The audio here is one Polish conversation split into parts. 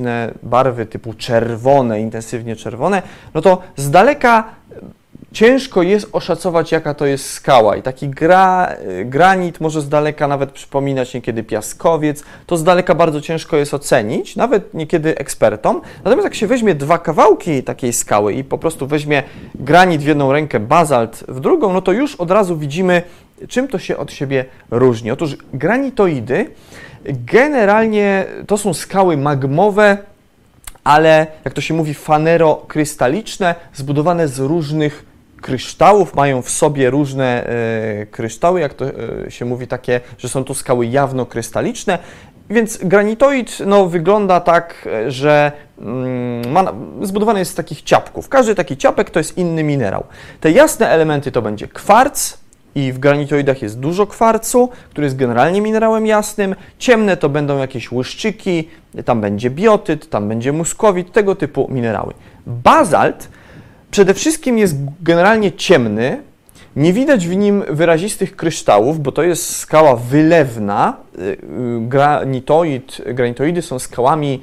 intensywne barwy typu czerwone, intensywnie czerwone, no to z daleka ciężko jest oszacować, jaka to jest skała i taki granit może z daleka nawet przypominać niekiedy piaskowiec, to z daleka bardzo ciężko jest ocenić, nawet niekiedy ekspertom. Natomiast jak się weźmie dwa kawałki takiej skały i po prostu weźmie granit w jedną rękę, bazalt w drugą, no to już od razu widzimy, czym to się od siebie różni. Otóż granitoidy generalnie to są skały magmowe, ale jak to się mówi fanerokrystaliczne, zbudowane z różnych kryształów, mają w sobie różne kryształy, jak to się mówi takie, że są to skały jawnokrystaliczne, więc granitoid wygląda tak, że zbudowany jest z takich ciapków. Każdy taki ciapek to jest inny minerał. Te jasne elementy to będzie kwarc i w granitoidach jest dużo kwarcu, który jest generalnie minerałem jasnym. Ciemne to będą jakieś łyszczyki, tam będzie biotyt, tam będzie muskowit, tego typu minerały. Bazalt przede wszystkim jest generalnie ciemny, nie widać w nim wyrazistych kryształów, bo to jest skała wylewna. Granitoidy są skałami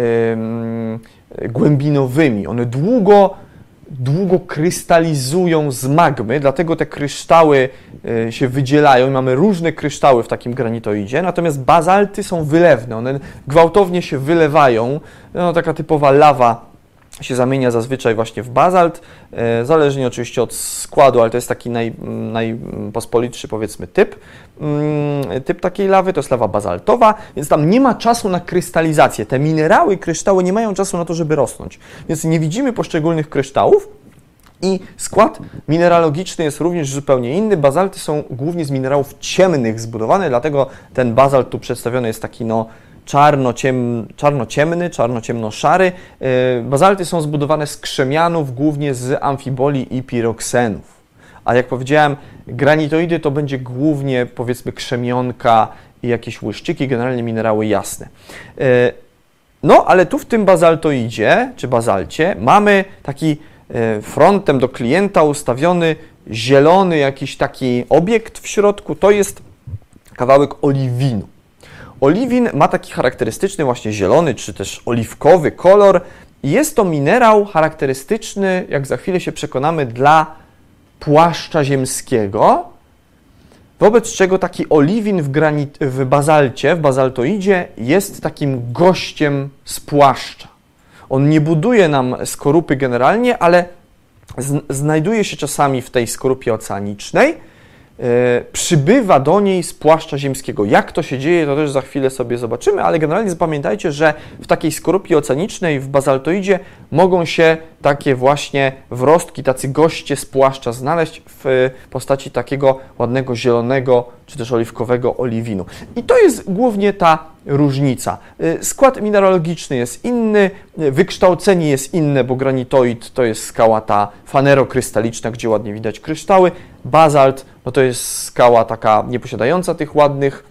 głębinowymi. One długo krystalizują z magmy, dlatego te kryształy się wydzielają i mamy różne kryształy w takim granitoidzie, natomiast bazalty są wylewne, one gwałtownie się wylewają, taka typowa lawa się zazwyczaj właśnie w bazalt, zależnie oczywiście od składu, ale to jest taki najpospolitszy, powiedzmy, typ takiej lawy, to jest lawa bazaltowa, więc tam nie ma czasu na krystalizację. Te minerały, kryształy nie mają czasu na to, żeby rosnąć, więc nie widzimy poszczególnych kryształów i skład mineralogiczny jest również zupełnie inny. Bazalty są głównie z minerałów ciemnych zbudowane, dlatego ten bazalt tu przedstawiony jest taki czarno-ciemny, czarno-ciemno-szary. Bazalty są zbudowane z krzemianów, głównie z amfiboli i piroksenów. A jak powiedziałem, granitoidy to będzie głównie, powiedzmy, krzemionka i jakieś łyszczyki, generalnie minerały jasne. Ale tu w tym bazaltoidzie, czy bazalcie, mamy taki frontem do klienta ustawiony zielony jakiś taki obiekt w środku, to jest kawałek oliwinu. Oliwin ma taki charakterystyczny właśnie zielony, czy też oliwkowy kolor. Jest to minerał charakterystyczny, jak za chwilę się przekonamy, dla płaszcza ziemskiego, wobec czego taki oliwin w bazalcie, w bazaltoidzie jest takim gościem z płaszcza. On nie buduje nam skorupy generalnie, ale znajduje się czasami w tej skorupie oceanicznej, przybywa do niej z płaszcza ziemskiego. Jak to się dzieje, to też za chwilę sobie zobaczymy, ale generalnie zapamiętajcie, że w takiej skorupie oceanicznej, w bazaltoidzie mogą się takie właśnie wrostki, tacy goście z płaszcza znaleźć w postaci takiego ładnego zielonego czy też oliwkowego oliwinu. I to jest głównie ta różnica. Skład mineralogiczny jest inny, wykształcenie jest inne, bo granitoid to jest skała ta fanerokrystaliczna, gdzie ładnie widać kryształy. Bazalt to jest skała taka nieposiadająca tych ładnych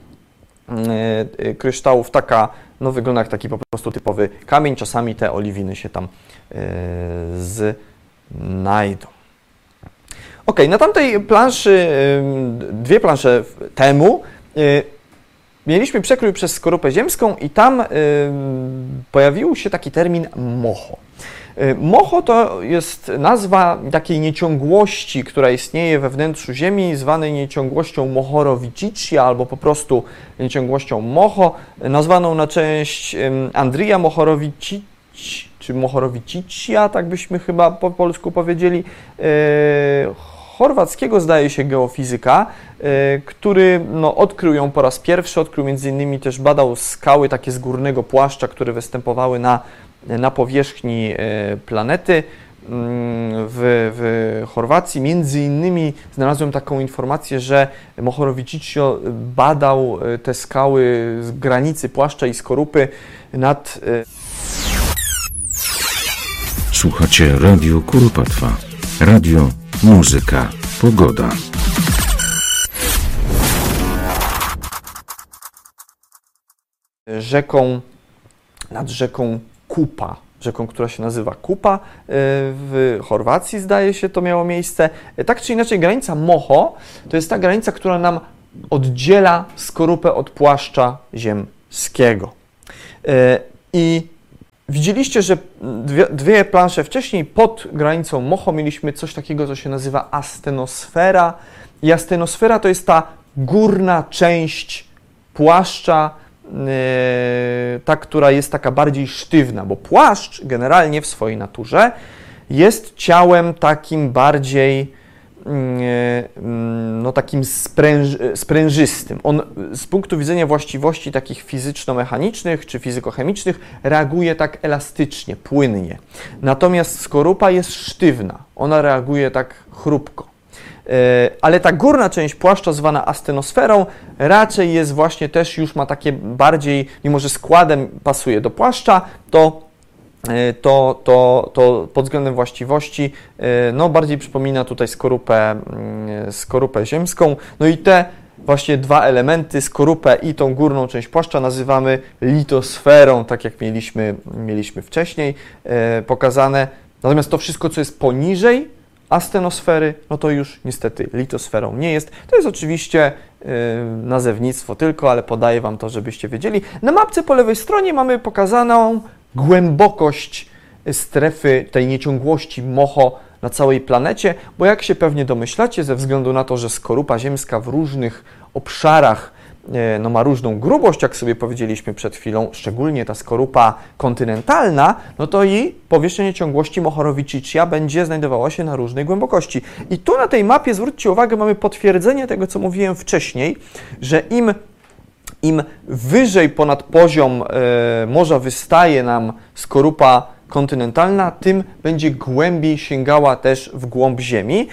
kryształów, taka wygląda jak taki po prostu typowy kamień. Czasami te oliwiny się tam znajdą. Ok, na tamtej planszy, dwie plansze temu, mieliśmy przekrój przez skorupę ziemską i tam pojawił się taki termin moho. Moho to jest nazwa takiej nieciągłości, która istnieje we wnętrzu Ziemi, zwanej nieciągłością Mohorovičićia albo po prostu nieciągłością Moho, nazwaną na część Andrija Mohorovičić, czy Mohorovičićia, tak byśmy chyba po polsku powiedzieli, chorwackiego, zdaje się, geofizyka, który odkrył ją po raz pierwszy, odkrył między innymi też, badał skały takie z górnego płaszcza, które występowały na powierzchni planety w Chorwacji. Między innymi znalazłem taką informację, że Mohorovičić badał te skały z granicy płaszcza i skorupy nad... Słuchacie Radio Kuropatwa. Radio, muzyka, pogoda. Nad rzeką Kupa, rzeką, która się nazywa Kupa, w Chorwacji, zdaje się, to miało miejsce. Tak czy inaczej, granica Moho to jest ta granica, która nam oddziela skorupę od płaszcza ziemskiego. I Widzieliście, że dwie plansze wcześniej pod granicą Moho mieliśmy coś takiego, co się nazywa astenosfera. I astenosfera to jest ta górna część płaszcza, ta, która jest taka bardziej sztywna, bo płaszcz generalnie w swojej naturze jest ciałem takim bardziej takim sprężystym. On z punktu widzenia właściwości takich fizyczno-mechanicznych czy fizykochemicznych reaguje tak elastycznie, płynnie. Natomiast skorupa jest sztywna, ona reaguje tak chrupko. Ale ta górna część płaszcza zwana astenosferą raczej jest właśnie też już ma takie bardziej, mimo że składem pasuje do płaszcza, to pod względem właściwości bardziej przypomina tutaj skorupę ziemską. No i te właśnie dwa elementy, skorupę i tą górną część płaszcza nazywamy litosferą, tak jak mieliśmy wcześniej pokazane. Natomiast to wszystko, co jest poniżej astenosfery, no to już niestety litosferą nie jest. To jest oczywiście nazewnictwo tylko, ale podaję Wam to, żebyście wiedzieli. Na mapce po lewej stronie mamy pokazaną głębokość strefy tej nieciągłości Moho na całej planecie, bo jak się pewnie domyślacie, ze względu na to, że skorupa ziemska w różnych obszarach ma różną grubość, jak sobie powiedzieliśmy przed chwilą, szczególnie ta skorupa kontynentalna, no to i powierzchnia nieciągłości Mohorovičića będzie znajdowała się na różnej głębokości. I tu na tej mapie, zwróćcie uwagę, mamy potwierdzenie tego, co mówiłem wcześniej, że im wyżej ponad poziom morza wystaje nam skorupa kontynentalna, tym będzie głębiej sięgała też w głąb Ziemi.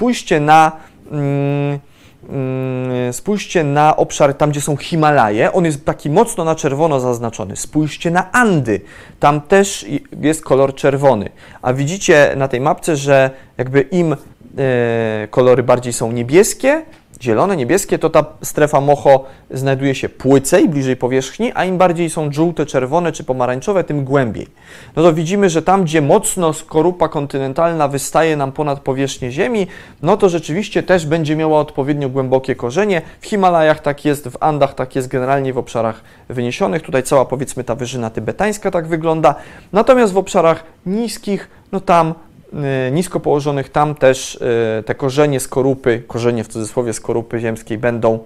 Spójrzcie na obszar tam, gdzie są Himalaje. On jest taki mocno na czerwono zaznaczony. Spójrzcie na Andy. Tam też jest kolor czerwony. A widzicie na tej mapce, że jakby im kolory bardziej są niebieskie, zielone, niebieskie, to ta strefa Moho znajduje się płycej, bliżej powierzchni, a im bardziej są żółte, czerwone czy pomarańczowe, tym głębiej. No to widzimy, że tam, gdzie mocno skorupa kontynentalna wystaje nam ponad powierzchnię Ziemi, no to rzeczywiście też będzie miała odpowiednio głębokie korzenie. W Himalajach tak jest, w Andach tak jest, generalnie w obszarach wyniesionych. Tutaj cała, powiedzmy, ta wyżyna tybetańska tak wygląda. Natomiast w obszarach niskich, no tam nisko położonych, tam też te korzenie skorupy, korzenie w cudzysłowie skorupy ziemskiej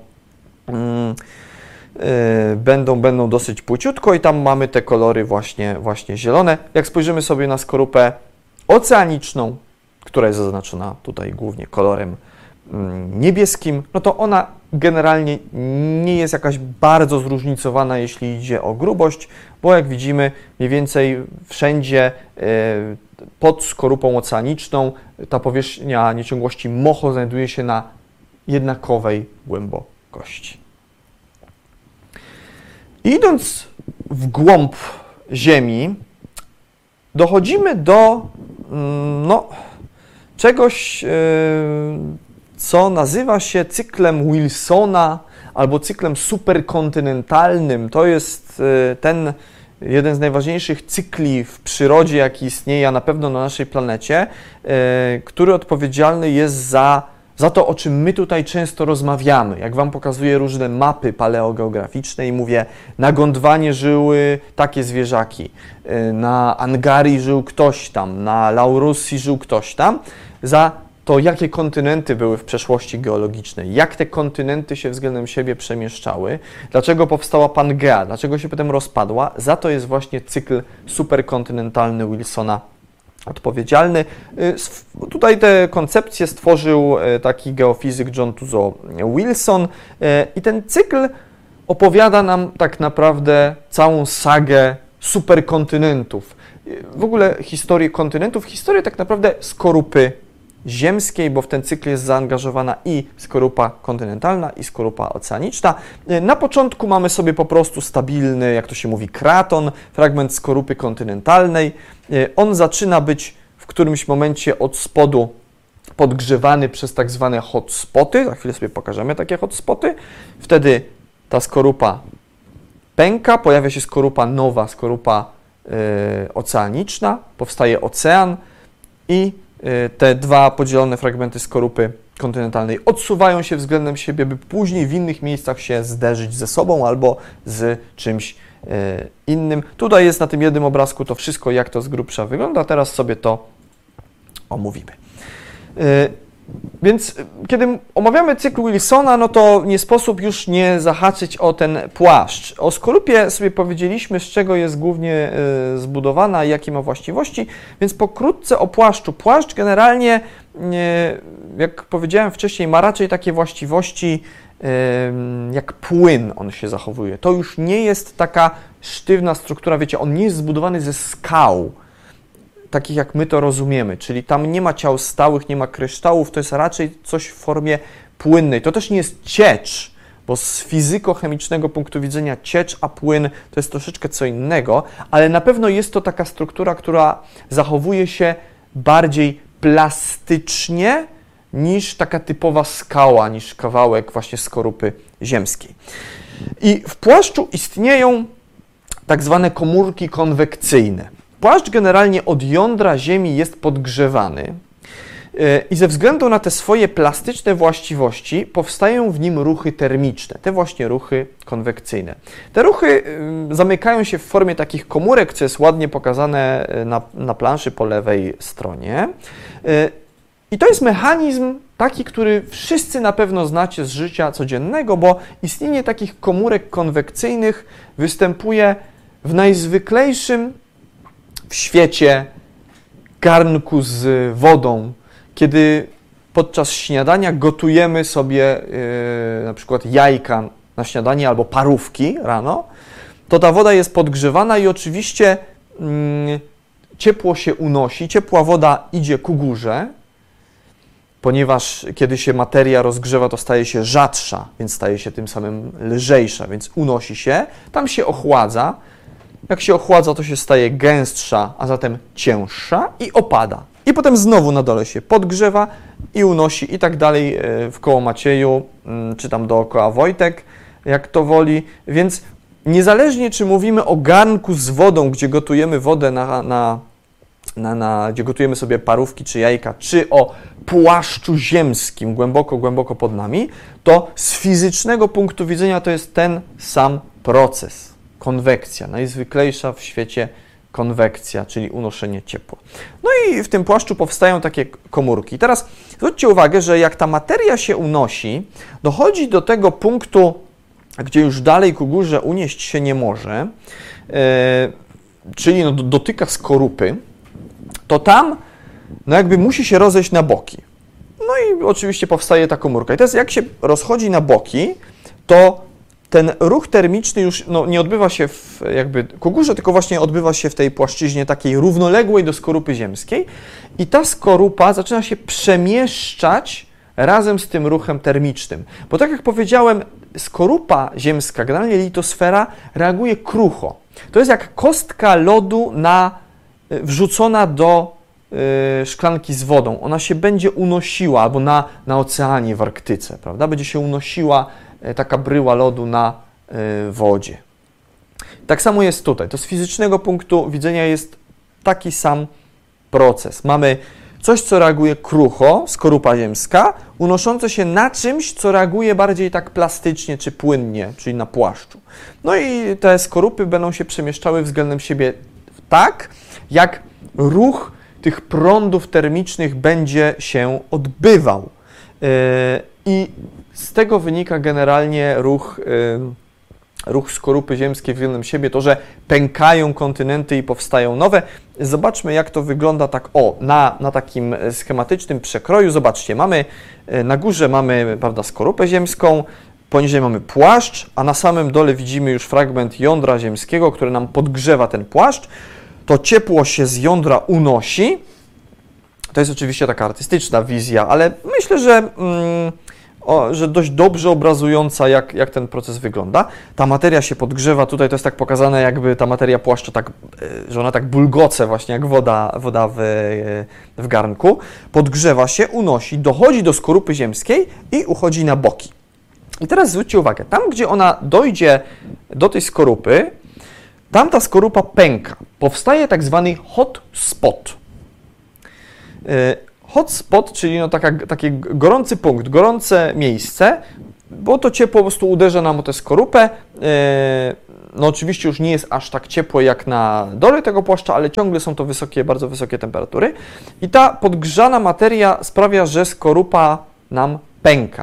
będą dosyć płyciutko i tam mamy te kolory właśnie zielone. Jak spojrzymy sobie na skorupę oceaniczną, która jest zaznaczona tutaj głównie kolorem niebieskim, no to ona generalnie nie jest jakaś bardzo zróżnicowana, jeśli idzie o grubość, bo jak widzimy, mniej więcej wszędzie pod skorupą oceaniczną ta powierzchnia nieciągłości Moho znajduje się na jednakowej głębokości. Idąc w głąb Ziemi, dochodzimy do czegoś, co nazywa się cyklem Wilsona albo cyklem superkontynentalnym. To jest ten jeden z najważniejszych cykli w przyrodzie, jaki istnieje, a na pewno na naszej planecie, który odpowiedzialny jest za to, o czym my tutaj często rozmawiamy. Jak Wam pokazuję różne mapy paleogeograficzne i mówię, na Gondwanie żyły takie zwierzaki, na Angarii żył ktoś tam, na Laurusji żył ktoś tam, za to, jakie kontynenty były w przeszłości geologicznej, jak te kontynenty się względem siebie przemieszczały, dlaczego powstała Pangea, dlaczego się potem rozpadła, za to jest właśnie cykl superkontynentalny Wilsona odpowiedzialny. Tutaj tę koncepcję stworzył taki geofizyk John Tuzo Wilson i ten cykl opowiada nam tak naprawdę całą sagę superkontynentów. W ogóle historię kontynentów, historię tak naprawdę skorupy ziemskiej, bo w ten cykl jest zaangażowana i skorupa kontynentalna, i skorupa oceaniczna. Na początku mamy sobie po prostu stabilny, jak to się mówi, kraton, fragment skorupy kontynentalnej. On zaczyna być w którymś momencie od spodu podgrzewany przez tak zwane hotspoty. Za chwilę sobie pokażemy takie hotspoty. Wtedy ta skorupa pęka, pojawia się skorupa nowa, skorupa oceaniczna, powstaje ocean i te dwa podzielone fragmenty skorupy kontynentalnej odsuwają się względem siebie, by później w innych miejscach się zderzyć ze sobą albo z czymś innym. Tutaj jest na tym jednym obrazku to wszystko, jak to z grubsza wygląda. Teraz sobie to omówimy. Więc kiedy omawiamy cykl Wilsona, no to nie sposób już nie zahaczyć o ten płaszcz. O skorupie sobie powiedzieliśmy, z czego jest głównie zbudowana i jakie ma właściwości, więc pokrótce o płaszczu. Płaszcz generalnie, jak powiedziałem wcześniej, ma raczej takie właściwości jak płyn on się zachowuje. To już nie jest taka sztywna struktura, wiecie, on nie jest zbudowany ze skał, takich jak my to rozumiemy, czyli tam nie ma ciał stałych, nie ma kryształów, to jest raczej coś w formie płynnej. To też nie jest ciecz, bo z fizykochemicznego punktu widzenia ciecz a płyn to jest troszeczkę co innego, ale na pewno jest to taka struktura, która zachowuje się bardziej plastycznie niż taka typowa skała, niż kawałek właśnie skorupy ziemskiej. I w płaszczu istnieją tak zwane komórki konwekcyjne. Płaszcz generalnie od jądra Ziemi jest podgrzewany i ze względu na te swoje plastyczne właściwości powstają w nim ruchy termiczne, te właśnie ruchy konwekcyjne. Te ruchy zamykają się w formie takich komórek, co jest ładnie pokazane na planszy po lewej stronie. I to jest mechanizm taki, który wszyscy na pewno znacie z życia codziennego, bo istnienie takich komórek konwekcyjnych występuje w najzwyklejszym w świecie garnku z wodą, kiedy podczas śniadania gotujemy sobie na przykład jajka na śniadanie albo parówki rano, to ta woda jest podgrzewana i oczywiście ciepło się unosi, ciepła woda idzie ku górze, ponieważ kiedy się materia rozgrzewa, to staje się rzadsza, więc staje się tym samym lżejsza, więc unosi się, tam się ochładza. Jak się ochładza, to się staje gęstsza, a zatem cięższa i opada. I potem znowu na dole się podgrzewa i unosi i tak dalej w koło Macieju, czy tam dookoła Wojtek, jak to woli. Więc niezależnie, czy mówimy o garnku z wodą, gdzie gotujemy wodę gdzie gotujemy sobie parówki czy jajka, czy o płaszczu ziemskim głęboko, głęboko pod nami, to z fizycznego punktu widzenia to jest ten sam proces. Konwekcja, najzwyklejsza w świecie konwekcja, czyli unoszenie ciepła. No i w tym płaszczu powstają takie komórki. Teraz zwróćcie uwagę, że jak ta materia się unosi, dochodzi do tego punktu, gdzie już dalej ku górze unieść się nie może, czyli dotyka skorupy, to tam jakby musi się rozejść na boki. No i oczywiście powstaje ta komórka. I teraz jak się rozchodzi na boki, to ten ruch termiczny już nie odbywa się jakby ku górze, tylko właśnie odbywa się w tej płaszczyźnie takiej równoległej do skorupy ziemskiej i ta skorupa zaczyna się przemieszczać razem z tym ruchem termicznym. Bo tak jak powiedziałem, skorupa ziemska, generalnie litosfera, reaguje krucho. To jest jak kostka lodu wrzucona do szklanki z wodą. Ona się będzie unosiła, albo na oceanie w Arktyce, prawda? Będzie się unosiła taka bryła lodu na wodzie. Tak samo jest tutaj. To z fizycznego punktu widzenia jest taki sam proces. Mamy coś, co reaguje krucho, skorupa ziemska, unoszące się na czymś, co reaguje bardziej tak plastycznie czy płynnie, czyli na płaszczu. No i te skorupy będą się przemieszczały względem siebie tak, jak ruch tych prądów termicznych będzie się odbywał. I z tego wynika generalnie ruch skorupy ziemskiej względem siebie, to, że pękają kontynenty i powstają nowe. Zobaczmy, jak to wygląda tak na takim schematycznym przekroju. Zobaczcie, na górze mamy, prawda, skorupę ziemską, poniżej mamy płaszcz, a na samym dole widzimy już fragment jądra ziemskiego, który nam podgrzewa ten płaszcz. To ciepło się z jądra unosi. To jest oczywiście taka artystyczna wizja, ale myślę, że dość dobrze obrazująca, jak ten proces wygląda. Ta materia się podgrzewa, tutaj to jest tak pokazane, jakby ta materia płaszcza, że ona tak bulgoce właśnie, jak woda w garnku. Podgrzewa się, unosi, dochodzi do skorupy ziemskiej i uchodzi na boki. I teraz zwróćcie uwagę, tam gdzie ona dojdzie do tej skorupy, tam ta skorupa pęka. Powstaje tak zwany hot spot. Hot spot, czyli taki gorący punkt, gorące miejsce, bo to ciepło po prostu uderza nam o tę skorupę. No oczywiście już nie jest aż tak ciepło jak na dole tego płaszcza, ale ciągle są to bardzo wysokie temperatury. I ta podgrzana materia sprawia, że skorupa nam pęka.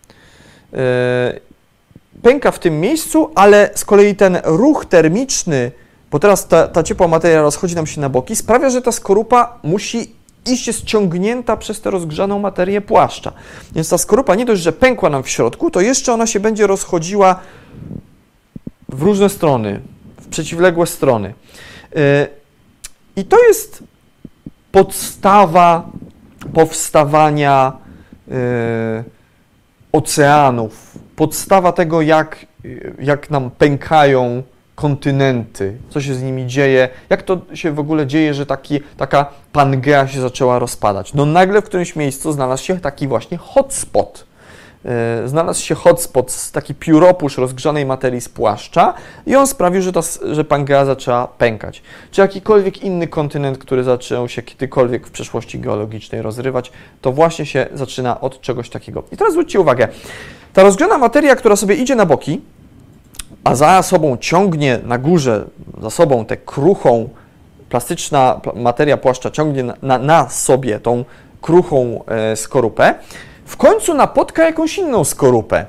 Pęka w tym miejscu, ale z kolei ten ruch termiczny, bo teraz ta ciepła materia rozchodzi nam się na boki, sprawia, że ta skorupa musi iść jest ciągnięta przez tę rozgrzaną materię płaszcza. Więc ta skorupa nie dość, że pękła nam w środku, to jeszcze ona się będzie rozchodziła w różne strony, w przeciwległe strony. I to jest podstawa powstawania oceanów, podstawa tego, jak nam pękają kontynenty, co się z nimi dzieje, jak to się w ogóle dzieje, że taka Pangea się zaczęła rozpadać. No nagle w którymś miejscu znalazł się taki właśnie hotspot. Znalazł się hotspot, taki pióropusz rozgrzanej materii z płaszcza i on sprawił, że Pangea zaczęła pękać. Czy jakikolwiek inny kontynent, który zaczął się kiedykolwiek w przeszłości geologicznej rozrywać, to właśnie się zaczyna od czegoś takiego. I teraz zwróćcie uwagę, ta rozgrzana materia, która sobie idzie na boki, a za sobą ciągnie na górze, za sobą tę kruchą, plastyczna materia płaszcza ciągnie na sobie tą kruchą skorupę, w końcu napotka jakąś inną skorupę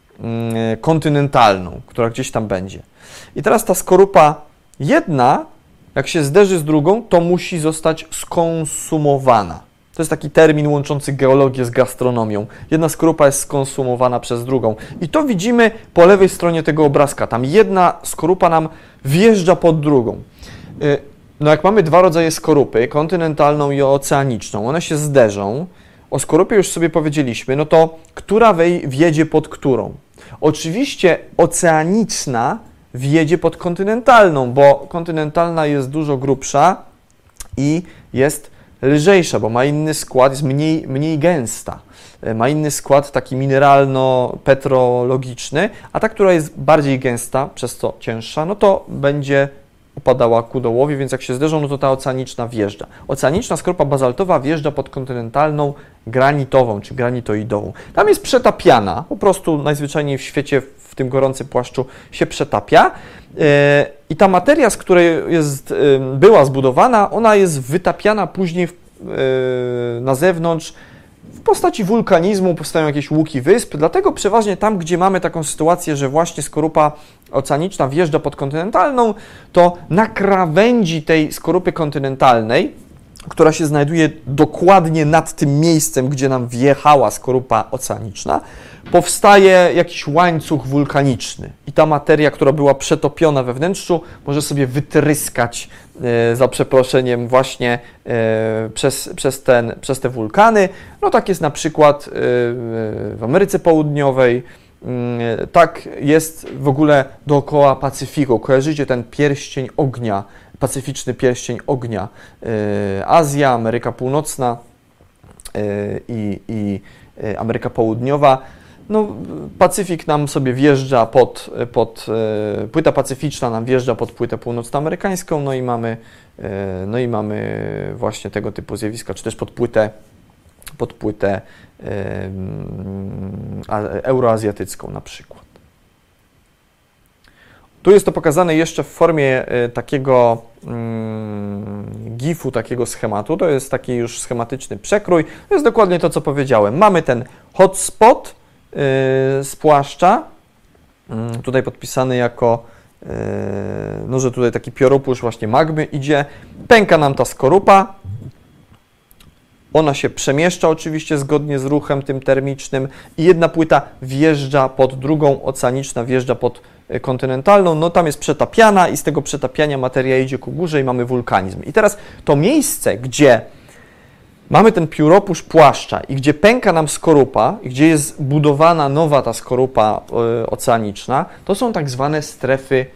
kontynentalną, która gdzieś tam będzie. I teraz ta skorupa jedna, jak się zderzy z drugą, to musi zostać skonsumowana. To jest taki termin łączący geologię z gastronomią. Jedna skorupa jest skonsumowana przez drugą. I to widzimy po lewej stronie tego obrazka. Tam jedna skorupa nam wjeżdża pod drugą. No jak mamy dwa rodzaje skorupy, kontynentalną i oceaniczną, one się zderzą. O skorupie już sobie powiedzieliśmy, no to która wjedzie pod którą? Oczywiście oceaniczna wjedzie pod kontynentalną, bo kontynentalna jest dużo grubsza i jest lżejsza, bo ma inny skład, jest mniej gęsta. Ma inny skład taki mineralno-petrologiczny, a ta, która jest bardziej gęsta, przez co cięższa, no to będzie upadała ku dołowi, więc jak się zderzą, no to ta oceaniczna wjeżdża. Oceaniczna skorupa bazaltowa wjeżdża pod kontynentalną granitową, czy granitoidową. Tam jest przetapiana, po prostu najzwyczajniej w świecie w tym gorącym płaszczu się przetapia i ta materia, z której była zbudowana, ona jest wytapiana później na zewnątrz w postaci wulkanizmu, powstają jakieś łuki wysp, dlatego przeważnie tam, gdzie mamy taką sytuację, że właśnie skorupa oceaniczna wjeżdża pod kontynentalną, to na krawędzi tej skorupy kontynentalnej, która się znajduje dokładnie nad tym miejscem, gdzie nam wjechała skorupa oceaniczna, powstaje jakiś łańcuch wulkaniczny i ta materia, która była przetopiona we wnętrzu, może sobie wytryskać, za przeproszeniem, właśnie przez te wulkany. No tak jest na przykład w Ameryce Południowej, tak jest w ogóle dookoła Pacyfiku. Kojarzycie ten pierścień ognia, pacyficzny pierścień ognia. Azja, Ameryka Północna i Ameryka Południowa. No, Pacyfik nam sobie wjeżdża płyta pacyficzna nam wjeżdża pod płytę północnoamerykańską, no i mamy właśnie tego typu zjawiska, czy też pod płytę euroazjatycką na przykład. Tu jest to pokazane jeszcze w formie takiego GIF-u, takiego schematu. To jest taki już schematyczny przekrój. To jest dokładnie to, co powiedziałem. Mamy ten hotspot z płaszcza, tutaj podpisany jako, no, że tutaj taki pióropusz właśnie magmy idzie. Pęka nam ta skorupa. Ona się przemieszcza oczywiście zgodnie z ruchem tym termicznym i jedna płyta wjeżdża pod drugą, oceaniczna wjeżdża pod kontynentalną, no tam jest przetapiana i z tego przetapiania materia idzie ku górze i mamy wulkanizm. I teraz to miejsce, gdzie mamy ten pióropusz płaszcza i gdzie pęka nam skorupa, i gdzie jest budowana nowa ta skorupa oceaniczna, to są tak zwane strefy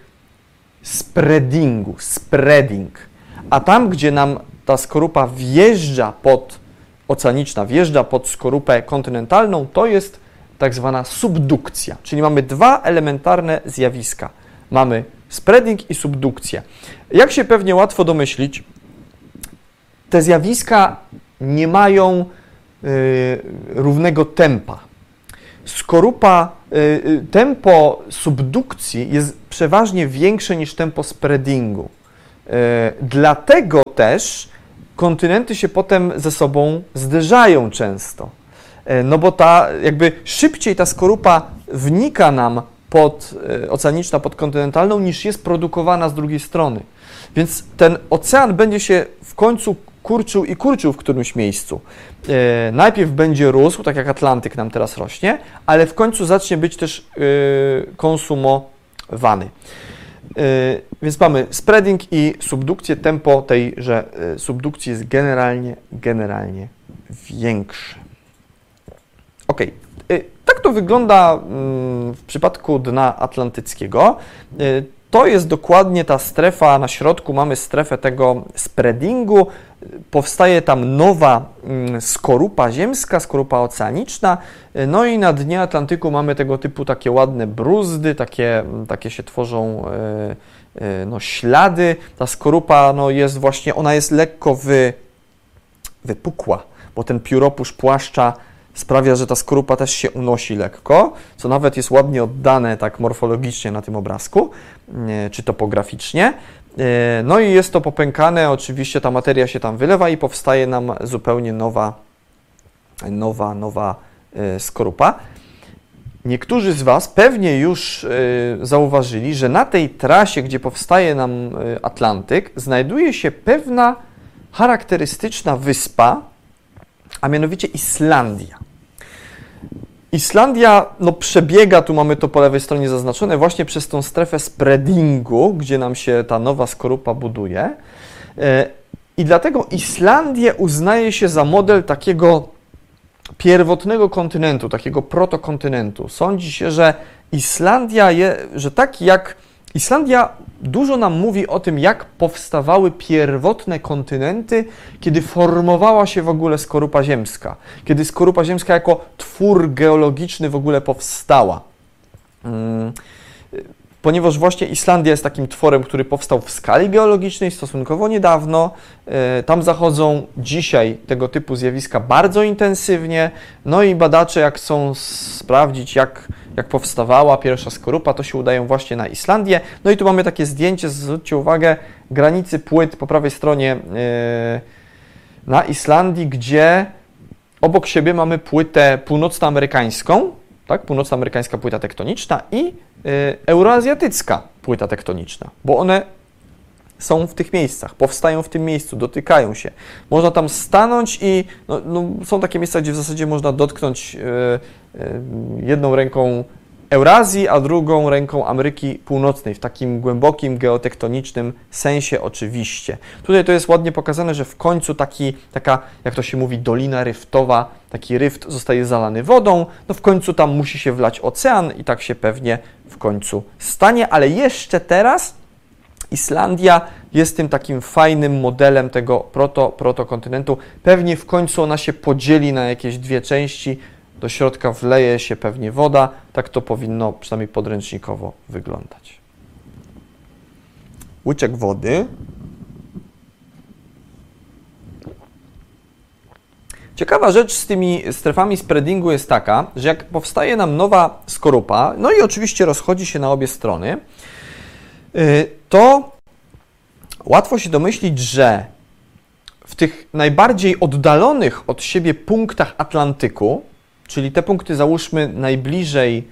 spreading. A tam, gdzie nam ta skorupa wjeżdża oceaniczna wjeżdża pod skorupę kontynentalną, to jest tak zwana subdukcja, czyli mamy dwa elementarne zjawiska. Mamy spreading i subdukcję. Jak się pewnie łatwo domyślić, te zjawiska nie mają równego tempa. Skorupa tempo subdukcji jest przeważnie większe niż tempo spreadingu. Dlatego też kontynenty się potem ze sobą zderzają często. No bo szybciej ta skorupa wnika nam oceaniczna pod kontynentalną, niż jest produkowana z drugiej strony. Więc ten ocean będzie się w końcu kurczył i kurczył w którymś miejscu. Najpierw będzie rósł, tak jak Atlantyk nam teraz rośnie, ale w końcu zacznie być też konsumowany. Więc mamy spreading i subdukcję. Tempo tejże subdukcji jest generalnie większe. Ok. Tak to wygląda w przypadku dna atlantyckiego. To jest dokładnie ta strefa, na środku mamy strefę tego spreadingu, powstaje tam nowa skorupa ziemska, skorupa oceaniczna, no i na dnie Atlantyku mamy tego typu takie ładne bruzdy, takie się tworzą ślady. Ta skorupa jest właśnie, ona jest lekko wypukła, bo ten pióropusz płaszcza sprawia, że ta skorupa też się unosi lekko, co nawet jest ładnie oddane tak morfologicznie na tym obrazku, czy topograficznie. No i jest to popękane, oczywiście ta materia się tam wylewa i powstaje nam zupełnie nowa skorupa. Niektórzy z Was pewnie już zauważyli, że na tej trasie, gdzie powstaje nam Atlantyk, znajduje się pewna charakterystyczna wyspa, a mianowicie Islandia. Islandia przebiega, tu mamy to po lewej stronie zaznaczone, właśnie przez tą strefę spreadingu, gdzie nam się ta nowa skorupa buduje. I dlatego Islandię uznaje się za model takiego pierwotnego kontynentu, takiego protokontynentu. Sądzi się, że Islandia dużo nam mówi o tym, jak powstawały pierwotne kontynenty, kiedy formowała się w ogóle skorupa ziemska, kiedy skorupa ziemska jako twór geologiczny w ogóle powstała. Ponieważ właśnie Islandia jest takim tworem, który powstał w skali geologicznej stosunkowo niedawno, tam zachodzą dzisiaj tego typu zjawiska bardzo intensywnie, no i badacze jak chcą sprawdzić, jak powstawała pierwsza skorupa, to się udają właśnie na Islandię. No i tu mamy takie zdjęcie, zwróćcie uwagę, granicy płyt po prawej stronie na Islandii, gdzie obok siebie mamy płytę północnoamerykańską, tak? Północnoamerykańska płyta tektoniczna i euroazjatycka płyta tektoniczna, bo one są w tych miejscach, powstają w tym miejscu, dotykają się. Można tam stanąć i są takie miejsca, gdzie w zasadzie można dotknąć jedną ręką Eurazji, a drugą ręką Ameryki Północnej, w takim głębokim geotektonicznym sensie oczywiście. Tutaj to jest ładnie pokazane, że w końcu taka, jak to się mówi, dolina ryftowa, taki ryft zostaje zalany wodą, w końcu tam musi się wlać ocean i tak się pewnie w końcu stanie, ale jeszcze teraz Islandia jest tym takim fajnym modelem tego protokontynentu. Pewnie w końcu ona się podzieli na jakieś dwie części, do środka wleje się pewnie woda, tak to powinno przynajmniej podręcznikowo wyglądać. Łyczek wody. Ciekawa rzecz z tymi strefami spreadingu jest taka, że jak powstaje nam nowa skorupa, no i oczywiście rozchodzi się na obie strony, to łatwo się domyślić, że w tych najbardziej oddalonych od siebie punktach Atlantyku, czyli te punkty załóżmy najbliżej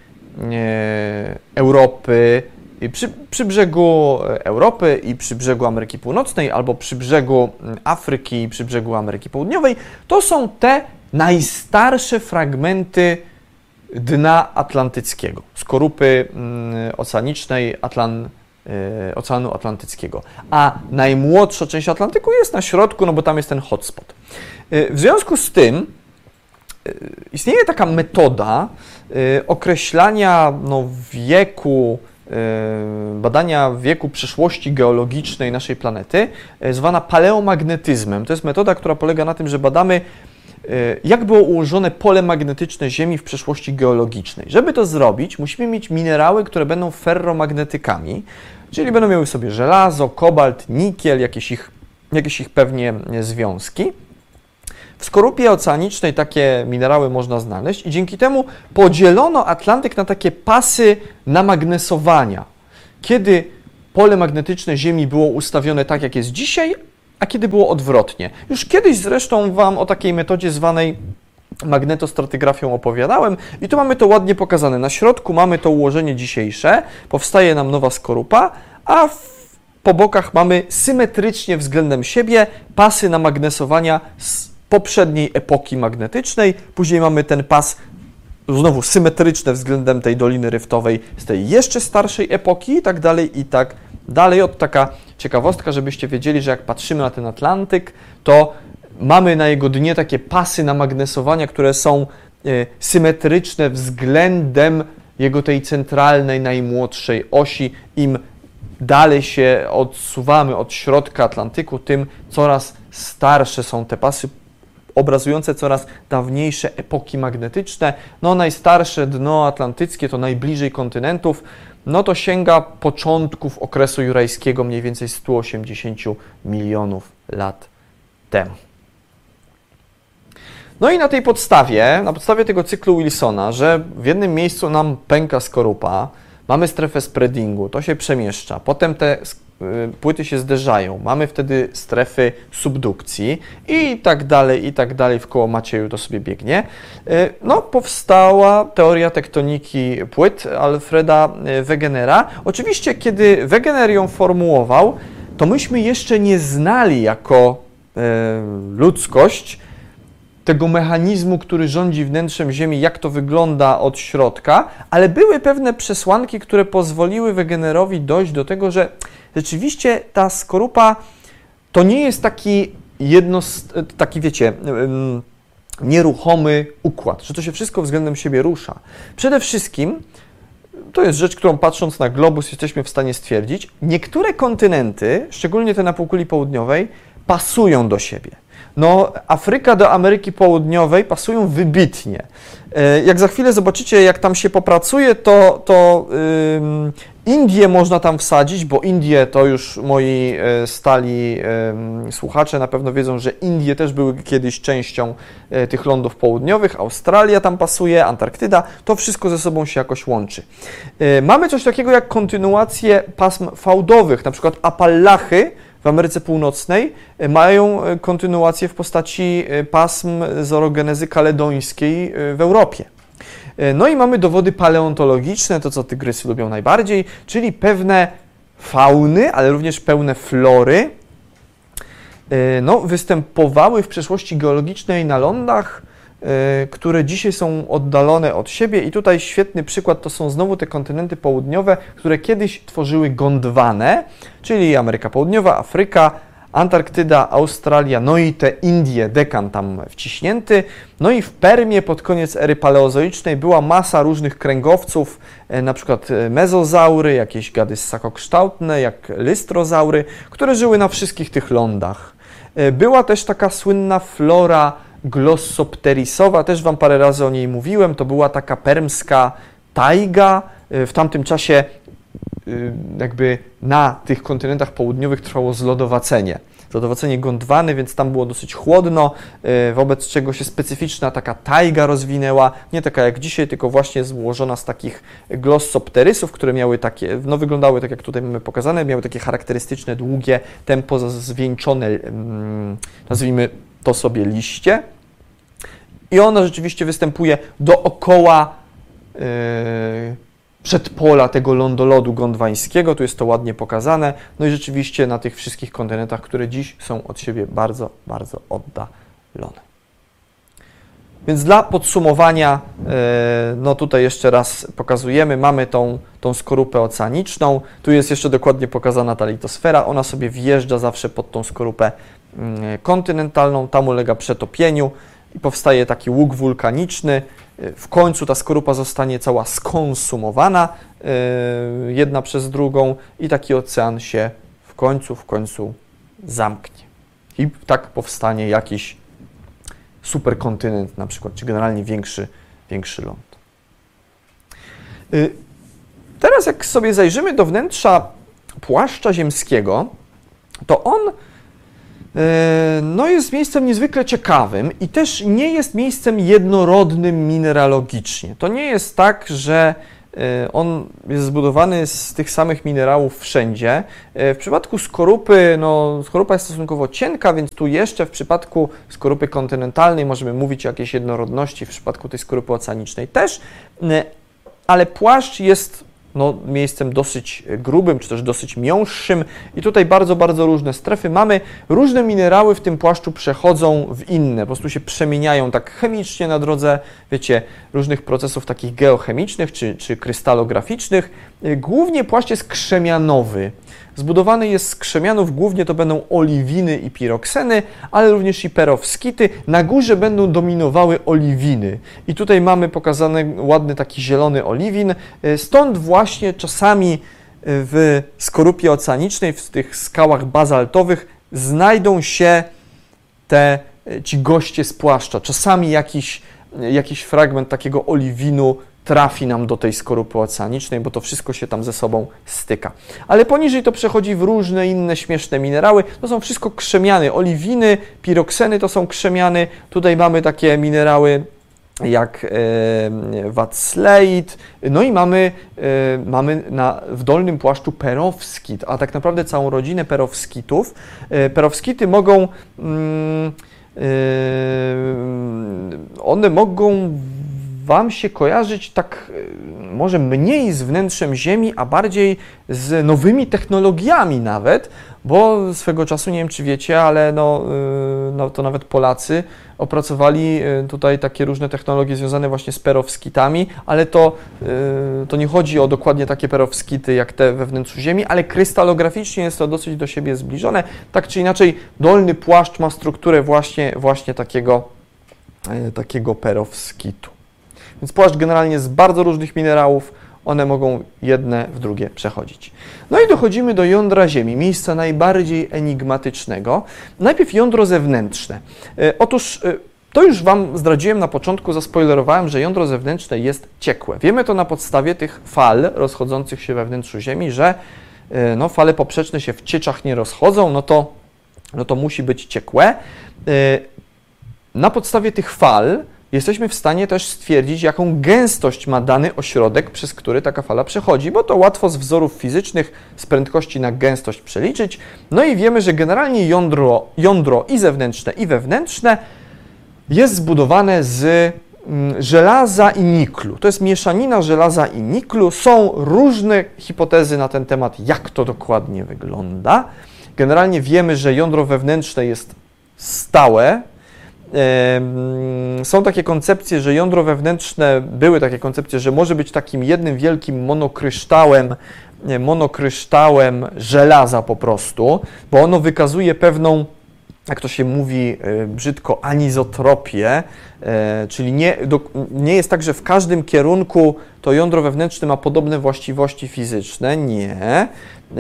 Europy, przy brzegu Europy i przy brzegu Ameryki Północnej, albo przy brzegu Afryki i przy brzegu Ameryki Południowej, to są te najstarsze fragmenty dna atlantyckiego, skorupy oceanicznej Oceanu Atlantyckiego. A najmłodsza część Atlantyku jest na środku, bo tam jest ten hotspot. W związku z tym istnieje taka metoda określania wieku, badania wieku przeszłości geologicznej naszej planety, zwana paleomagnetyzmem. To jest metoda, która polega na tym, że badamy, jak było ułożone pole magnetyczne Ziemi w przeszłości geologicznej. Żeby to zrobić, musimy mieć minerały, które będą ferromagnetykami, czyli będą miały w sobie żelazo, kobalt, nikiel, jakieś ich pewnie związki. W skorupie oceanicznej takie minerały można znaleźć i dzięki temu podzielono Atlantyk na takie pasy namagnesowania. Kiedy pole magnetyczne Ziemi było ustawione tak, jak jest dzisiaj, a kiedy było odwrotnie. Już kiedyś zresztą Wam o takiej metodzie zwanej magnetostratygrafią opowiadałem i tu mamy to ładnie pokazane. Na środku mamy to ułożenie dzisiejsze, powstaje nam nowa skorupa, a po bokach mamy symetrycznie względem siebie pasy namagnesowania z poprzedniej epoki magnetycznej. Później mamy ten pas znowu symetryczny względem tej Doliny Ryftowej z tej jeszcze starszej epoki i tak dalej, i tak dalej. Od taka ciekawostka, żebyście wiedzieli, że jak patrzymy na ten Atlantyk, to mamy na jego dnie takie pasy namagnesowania, które są symetryczne względem jego tej centralnej, najmłodszej osi. Im dalej się odsuwamy od środka Atlantyku, tym coraz starsze są te pasy, obrazujące coraz dawniejsze epoki magnetyczne. No najstarsze dno atlantyckie to najbliżej kontynentów, no to sięga początków okresu jurajskiego, mniej więcej 180 milionów lat temu. No i na tej podstawie, na podstawie tego cyklu Wilsona, że w jednym miejscu nam pęka skorupa, mamy strefę spreadingu, to się przemieszcza, potem te płyty się zderzają, mamy wtedy strefy subdukcji i tak dalej, w koło Macieju to sobie biegnie. No, powstała teoria tektoniki płyt Alfreda Wegenera. Oczywiście, kiedy Wegener ją formułował, to myśmy jeszcze nie znali jako ludzkość tego mechanizmu, który rządzi wnętrzem Ziemi, jak to wygląda od środka, ale były pewne przesłanki, które pozwoliły Wegenerowi dojść do tego, że rzeczywiście ta skorupa to nie jest taki wiecie, nieruchomy układ, że to się wszystko względem siebie rusza. Przede wszystkim, to jest rzecz, którą patrząc na globus jesteśmy w stanie stwierdzić, niektóre kontynenty, szczególnie te na półkuli południowej, pasują do siebie. No, Afryka do Ameryki Południowej pasują wybitnie. Jak za chwilę zobaczycie, jak tam się popracuje, to Indie można tam wsadzić, bo Indie to już moi stali słuchacze na pewno wiedzą, że Indie też były kiedyś częścią tych lądów południowych, Australia tam pasuje, Antarktyda, to wszystko ze sobą się jakoś łączy. Mamy coś takiego jak kontynuację pasm fałdowych, na przykład Apalachy w Ameryce Północnej mają kontynuację w postaci pasm z orogenezy kaledońskiej w Europie. No i mamy dowody paleontologiczne, to co tygrysy lubią najbardziej, czyli pewne fauny, ale również pełne flory, no, występowały w przeszłości geologicznej na lądach, które dzisiaj są oddalone od siebie i tutaj świetny przykład to są znowu te kontynenty południowe, które kiedyś tworzyły Gondwanę, czyli Ameryka Południowa, Afryka, Antarktyda, Australia, no i te Indie, Dekan tam wciśnięty. No i w Permie pod koniec ery paleozoicznej była masa różnych kręgowców, na przykład mezozaury, jakieś gady ssakokształtne, jak lystrozaury, które żyły na wszystkich tych lądach. Była też taka słynna flora glossopterisowa, też Wam parę razy o niej mówiłem, to była taka permska tajga. W tamtym czasie jakby na tych kontynentach południowych trwało zlodowacenie Gondwany, więc tam było dosyć chłodno, wobec czego się specyficzna taka tajga rozwinęła, nie taka jak dzisiaj, tylko właśnie złożona z takich glossopterysów, które miały takie, no wyglądały tak jak tutaj mamy pokazane, miały takie charakterystyczne, długie, tempo zwieńczone, nazwijmy to sobie liście. I ona rzeczywiście występuje dookoła przedpola tego lądolodu gondwańskiego, tu jest to ładnie pokazane, no i rzeczywiście na tych wszystkich kontynentach, które dziś są od siebie bardzo, bardzo oddalone. Więc dla podsumowania, no tutaj jeszcze raz pokazujemy, mamy tą skorupę oceaniczną, tu jest jeszcze dokładnie pokazana ta litosfera, ona sobie wjeżdża zawsze pod tą skorupę kontynentalną, tam ulega przetopieniu i powstaje taki łuk wulkaniczny. W końcu ta skorupa zostanie cała skonsumowana jedna przez drugą i taki ocean się w końcu zamknie. I tak powstanie jakiś superkontynent na przykład, czy generalnie większy ląd. Teraz jak sobie zajrzymy do wnętrza płaszcza ziemskiego, to on No jest miejscem niezwykle ciekawym i też nie jest miejscem jednorodnym mineralogicznie. To nie jest tak, że on jest zbudowany z tych samych minerałów wszędzie. W przypadku skorupy, no skorupa jest stosunkowo cienka, więc tu jeszcze w przypadku skorupy kontynentalnej możemy mówić o jakiejś jednorodności, w przypadku tej skorupy oceanicznej też, ale płaszcz jest miejscem dosyć grubym, czy też dosyć miąższym i tutaj bardzo, bardzo różne strefy mamy. Różne minerały w tym płaszczu przechodzą w inne, po prostu się przemieniają tak chemicznie na drodze, wiecie, różnych procesów takich geochemicznych czy krystalograficznych. Głównie płaszcz jest krzemianowy. Zbudowany jest z krzemianów, głównie to będą oliwiny i pirokseny, ale również i perowskity. Na górze będą dominowały oliwiny. I tutaj mamy pokazany ładny taki zielony oliwin. Stąd właśnie czasami w skorupie oceanicznej, w tych skałach bazaltowych znajdą się ci goście z płaszcza. Czasami jakiś fragment takiego oliwinu trafi nam do tej skorupy oceanicznej, bo to wszystko się tam ze sobą styka. Ale poniżej to przechodzi w różne inne śmieszne minerały. To są wszystko krzemiany. Oliwiny, pirokseny to są krzemiany. Tutaj mamy takie minerały jak wacleit. No i mamy w dolnym płaszczu perowskit, a tak naprawdę całą rodzinę perowskitów. Perowskity mogą one mogą Wam się kojarzyć tak może mniej z wnętrzem Ziemi, a bardziej z nowymi technologiami nawet, bo swego czasu, nie wiem czy wiecie, ale to nawet Polacy opracowali tutaj takie różne technologie związane właśnie z perowskitami, ale to nie chodzi o dokładnie takie perowskity jak te we wnętrzu Ziemi, ale krystalograficznie jest to dosyć do siebie zbliżone. Tak czy inaczej, dolny płaszcz ma strukturę właśnie takiego perowskitu. Więc płaszcz generalnie z bardzo różnych minerałów, one mogą jedne w drugie przechodzić. No i dochodzimy do jądra Ziemi, miejsca najbardziej enigmatycznego. Najpierw jądro zewnętrzne. Otóż to już Wam zdradziłem na początku, zaspoilerowałem, że jądro zewnętrzne jest ciekłe. Wiemy to na podstawie tych fal rozchodzących się we wnętrzu Ziemi, że fale poprzeczne się w cieczach nie rozchodzą, no to musi być ciekłe. Na podstawie tych fal jesteśmy w stanie też stwierdzić, jaką gęstość ma dany ośrodek, przez który taka fala przechodzi, bo to łatwo z wzorów fizycznych z prędkości na gęstość przeliczyć. No i wiemy, że generalnie jądro i zewnętrzne, i wewnętrzne jest zbudowane z żelaza i niklu. To jest mieszanina żelaza i niklu. Są różne hipotezy na ten temat, jak to dokładnie wygląda. Generalnie wiemy, że jądro wewnętrzne jest stałe. Są takie koncepcje, że jądro wewnętrzne, były takie koncepcje, że może być takim jednym wielkim monokryształem żelaza po prostu, bo ono wykazuje pewną, jak to się mówi brzydko, anizotropię, czyli nie jest tak, że w każdym kierunku to jądro wewnętrzne ma podobne właściwości fizyczne, nie.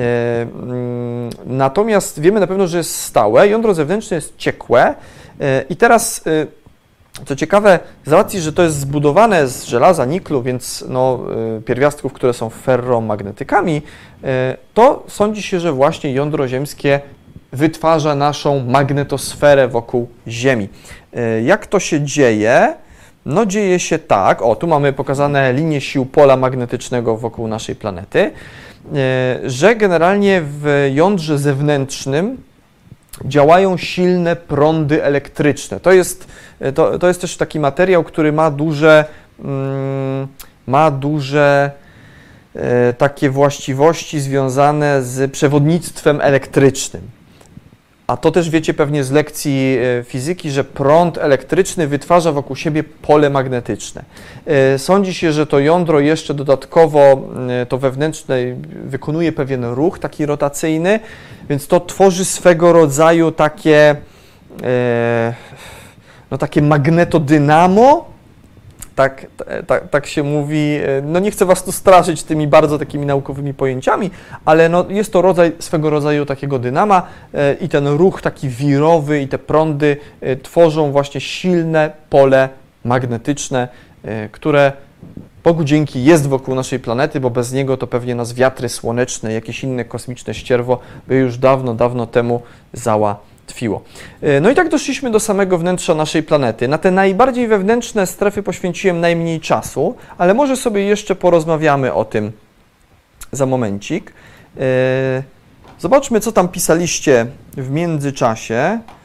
Natomiast wiemy na pewno, że jest stałe, jądro zewnętrzne jest ciekłe. I teraz, co ciekawe, z racji, że to jest zbudowane z żelaza, niklu, więc pierwiastków, które są ferromagnetykami, to sądzi się, że właśnie jądro ziemskie wytwarza naszą magnetosferę wokół Ziemi. Jak to się dzieje? No dzieje się tak, tu mamy pokazane linie sił pola magnetycznego wokół naszej planety, że generalnie w jądrze zewnętrznym działają silne prądy elektryczne. To jest też taki materiał, który ma duże takie właściwości związane z przewodnictwem elektrycznym. A to też wiecie pewnie z lekcji fizyki, że prąd elektryczny wytwarza wokół siebie pole magnetyczne. Sądzi się, że to jądro jeszcze dodatkowo, to wewnętrzne, wykonuje pewien ruch taki rotacyjny, więc to tworzy swego rodzaju takie magnetodynamo, tak się mówi. No nie chcę Was tu straszyć tymi bardzo takimi naukowymi pojęciami, ale jest to swego rodzaju takiego dynama i ten ruch taki wirowy i te prądy tworzą właśnie silne pole magnetyczne, które Bogu dzięki jest wokół naszej planety, bo bez niego to pewnie nas wiatry słoneczne, jakieś inne kosmiczne ścierwo by już dawno, dawno temu tfiło. No i tak doszliśmy do samego wnętrza naszej planety. Na te najbardziej wewnętrzne strefy poświęciłem najmniej czasu, ale może sobie jeszcze porozmawiamy o tym za momencik. Zobaczmy, co tam pisaliście w międzyczasie.